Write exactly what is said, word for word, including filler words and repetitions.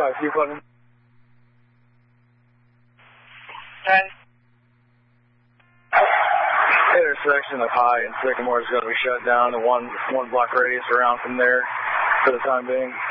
five two button. ten. Intersection of High and Sycamore is going to be shut down, and one one block radius around from there for the time being.